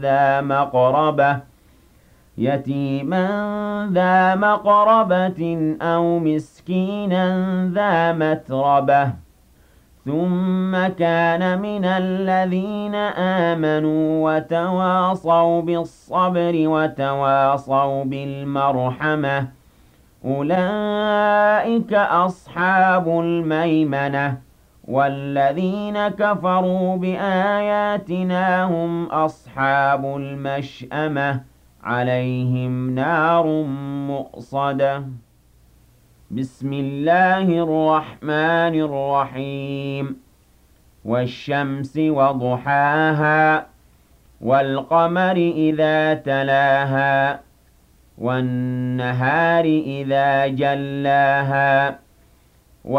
ذا مقربة يتيما ذا مقربة أو مسكينا ذا متربة ثم كان من الذين آمنوا وتواصوا بالصبر وتواصوا بالمرحمة أولئك أصحاب الميمنة والذين كفروا بآياتنا هم أصحاب المشأمة عليهم نار مؤصدة بسم الله الرحمن الرحيم والشمس وضحاها والقمر إذا تلاها والنهار إذا جلاها